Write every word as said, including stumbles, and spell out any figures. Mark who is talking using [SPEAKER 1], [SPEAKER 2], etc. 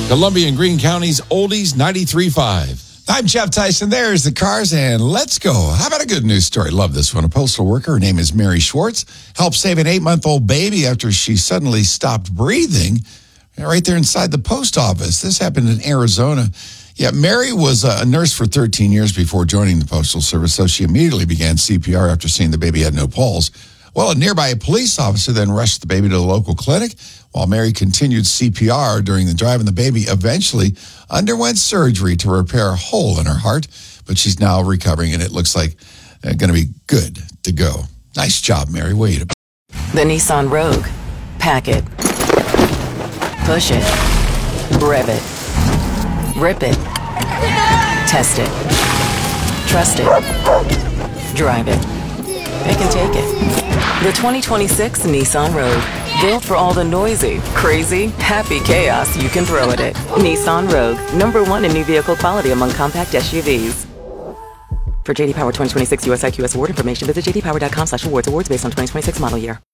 [SPEAKER 1] Columbia and Greene County's Oldies ninety-three point five.
[SPEAKER 2] I'm Jeff Tyson. There's the cars, and let's go. How about a good news story? Love this one. A postal worker, her name is Mary Schwartz, helped save an eight-month-old baby after she suddenly stopped breathing right there inside the post office. This happened in Arizona. Yeah, Mary was a nurse for thirteen years before joining the Postal Service, so she immediately began C P R after seeing the baby had no pulse. Well, a nearby police officer then rushed the baby to the local clinic while Mary continued C P R during the drive, and the baby eventually underwent surgery to repair a hole in her heart, but she's now recovering, and it looks like uh, going to be good to go. Nice job, Mary. Way to...
[SPEAKER 3] The Nissan Rogue. Pack it. Push it. Rev it. Rip it. Test it. Trust it. Drive it. It can take it. The twenty twenty-six Nissan Rogue. Built for all the noisy, crazy, happy chaos you can throw at it. Nissan Rogue. Number one in new vehicle quality among compact S U Vs. For J D Power twenty twenty-six U S I Q S award information, visit j d power dot com slash awards. Awards based on twenty twenty-six model year.